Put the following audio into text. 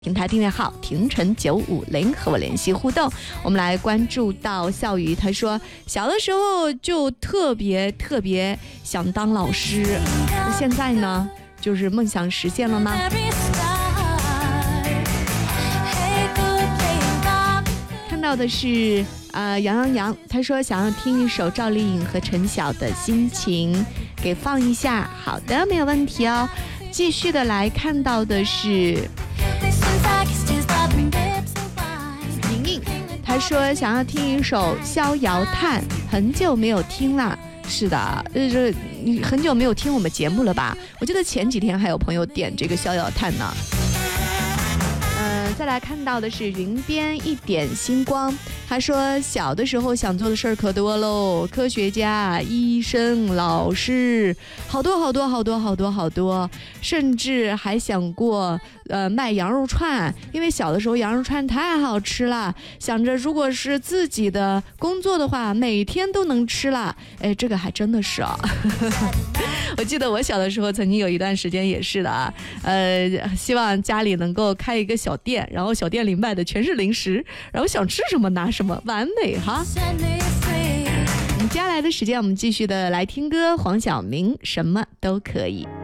平台订阅号婷晨950和我联系互动。我们来关注到笑宇，他说小的时候就特别想当老师，那现在呢就是梦想实现了吗？看到的是杨，他说想要听一首赵丽颖和陈晓的心情，给放一下。好的，没有问题哦。继续的来看到的是莹莹，他说想要听一首《逍遥叹》，很久没有听了。是的，你很久没有听我们节目了吧？我记得前几天还有朋友点这个《逍遥叹》呢。再来看到的是云边一点星光，他说小的时候想做的事儿可多喽，科学家、医生、老师，好多，甚至还想过卖羊肉串，因为小的时候羊肉串太好吃了，想着如果是自己的工作的话，每天都能吃了。哎，这个还真的是啊。我记得我小的时候曾经有一段时间也是的啊，希望家里能够开一个小店，然后小店里卖的全是零食，然后想吃什么拿什么，完美哈。接下来的时间我们继续的来听歌，黄晓明什么都可以。